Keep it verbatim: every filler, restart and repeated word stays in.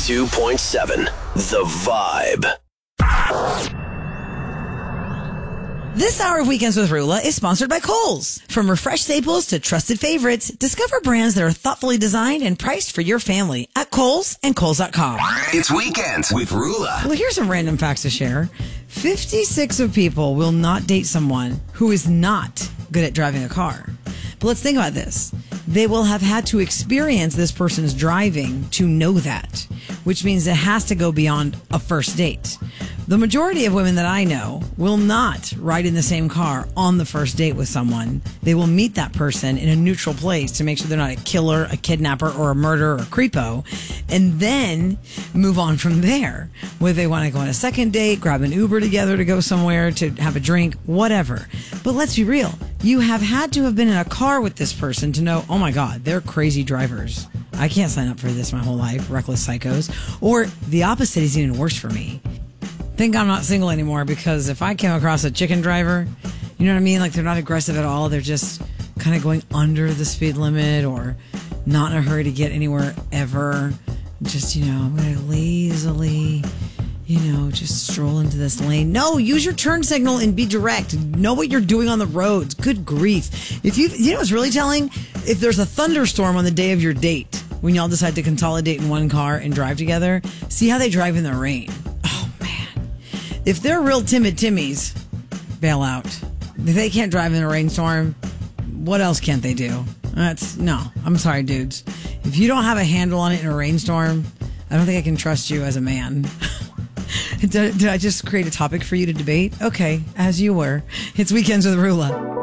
ninety-two point seven, The Vibe. This hour of Weekends with Rula is sponsored by Kohl's. From refreshed staples to trusted favorites, discover brands that are thoughtfully designed and priced for your family at Kohl's and Kohl's dot com. It's Weekends with Rula. Well, here's some random facts to share. fifty-six of people will not date someone who is not good at driving a car. But let's think about this. They will have had to experience this person's driving to know that, which means it has to go beyond a first date. The majority of women that I know will not ride in the same car on the first date with someone. They will meet that person in a neutral place to make sure they're not a killer, a kidnapper, or a murderer, or a creepo, and then move on from there. Whether they want to go on a second date, grab an Uber together to go somewhere, to have a drink, whatever. But let's be real. You have had to have been in a car with this person to know, oh my God, they're crazy drivers. I can't sign up for this my whole life, reckless psychos. Or the opposite is even worse for me. Think I'm not single anymore, because if I came across a chicken driver, you know what I mean? Like, they're not aggressive at all. They're just kind of going under the speed limit or not in a hurry to get anywhere ever. Just, you know, I'm going to lazily, you know, just stroll into this lane. No, use your turn signal and be direct. Know what you're doing on the roads. Good grief. If you, you know what's really telling? If there's a thunderstorm on the day of your date, when y'all decide to consolidate in one car and drive together, see how they drive in the rain. If they're real timid Timmies, bail out. If they can't drive in a rainstorm, what else can't they do? That's no. I'm sorry, dudes. If you don't have a handle on it in a rainstorm, I don't think I can trust you as a man. did, did I just create a topic for you to debate? Okay, as you were. It's Weekends with Rula.